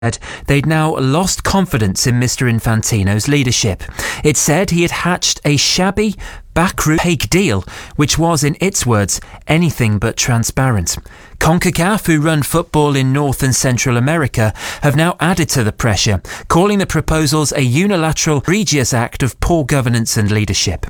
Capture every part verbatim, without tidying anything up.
they'd now lost confidence in Mister Infantino's leadership. It said he had hatched a shabby, backroom fake deal, which was, in its words, anything but transparent. CONCACAF, who run football in North and Central America, have now added to the pressure, calling the proposals a unilateral, egregious act of poor governance and leadership.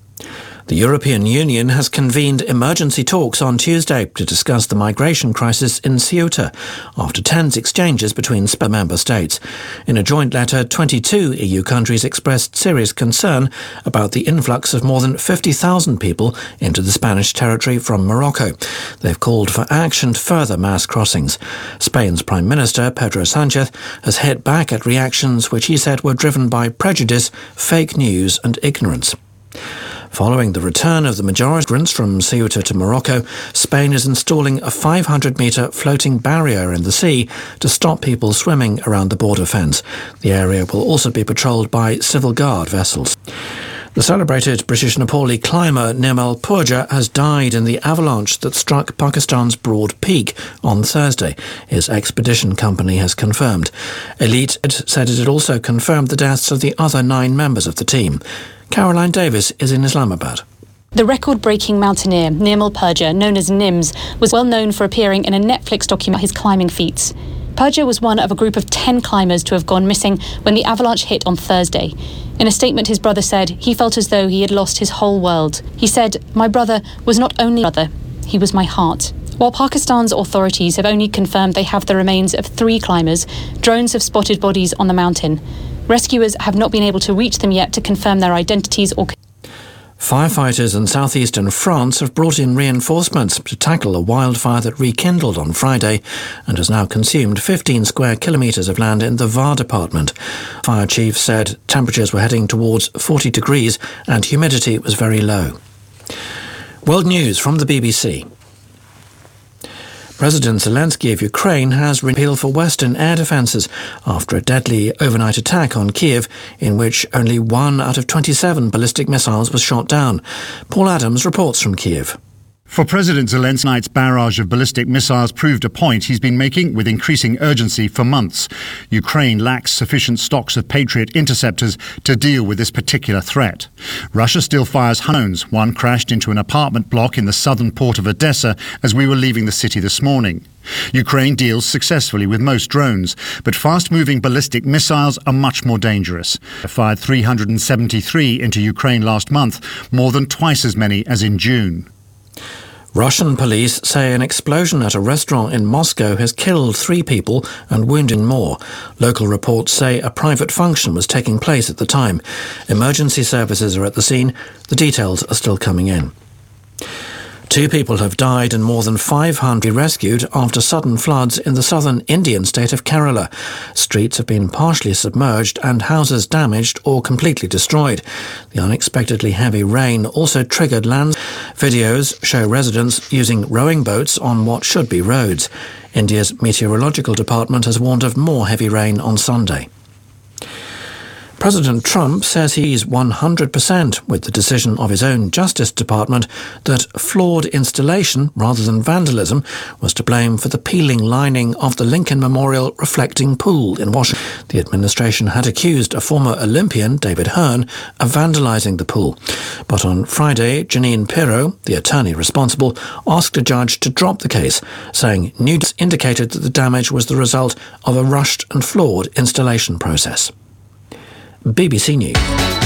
The European Union has convened emergency talks on Tuesday to discuss the migration crisis in Ceuta after tense exchanges between member states. In a joint letter, twenty-two E U countries expressed serious concern about the influx of more than fifty thousand people into the Spanish territory from Morocco. They've called for action to further mass crossings. Spain's Prime Minister, Pedro Sánchez, has hit back at reactions which he said were driven by prejudice, fake news and ignorance. Following the return of the majority of migrants from Ceuta to Morocco, Spain is installing a five hundred metre floating barrier in the sea to stop people swimming around the border fence. The area will also be patrolled by civil guard vessels. The celebrated British Nepali climber Nirmal Purja has died in the avalanche that struck Pakistan's Broad Peak on Thursday, his expedition company has confirmed. Elite said it had also confirmed the deaths of the other nine members of the team. Caroline Davis is in Islamabad. The record-breaking mountaineer Nirmal Purja, known as Nims, was well known for appearing in a Netflix documentary about his climbing feats. Purja was one of a group of ten climbers to have gone missing when the avalanche hit on Thursday. In a statement, his brother said he felt as though he had lost his whole world. He said, "My brother was not only my brother, he was my heart." While Pakistan's authorities have only confirmed they have the remains of three climbers, drones have spotted bodies on the mountain. Rescuers have not been able to reach them yet to confirm their identities or... Firefighters in southeastern France have brought in reinforcements to tackle a wildfire that rekindled on Friday and has now consumed fifteen square kilometres of land in the Var department. Fire chief said temperatures were heading towards forty degrees and humidity was very low. World News from the B B C. President Zelensky of Ukraine has appealed for Western air defences after a deadly overnight attack on Kiev in which only one out of twenty-seven ballistic missiles was shot down. Paul Adams reports from Kiev. For President Zelensky, tonight's barrage of ballistic missiles proved a point he's been making with increasing urgency for months. Ukraine lacks sufficient stocks of Patriot interceptors to deal with this particular threat. Russia still fires drones. One crashed into an apartment block in the southern port of Odessa as we were leaving the city this morning. Ukraine deals successfully with most drones, but fast-moving ballistic missiles are much more dangerous. They fired three hundred seventy-three into Ukraine last month, more than twice as many as in June. Russian police say an explosion at a restaurant in Moscow has killed three people and wounded more. Local reports say a private function was taking place at the time. Emergency services are at the scene. The details are still coming in. Two people have died and more than five hundred rescued after sudden floods in the southern Indian state of Kerala. Streets have been partially submerged and houses damaged or completely destroyed. The unexpectedly heavy rain also triggered lands. Videos show residents using rowing boats on what should be roads. India's meteorological department has warned of more heavy rain on Sunday. President Trump says he's one hundred percent with the decision of his own Justice Department that flawed installation rather than vandalism was to blame for the peeling lining of the Lincoln Memorial reflecting pool in Washington. The administration had accused a former Olympian, David Hearn, of vandalizing the pool. But on Friday, Janine Pirro, the attorney responsible, asked a judge to drop the case, saying news indicated that the damage was the result of a rushed and flawed installation process. B B C News.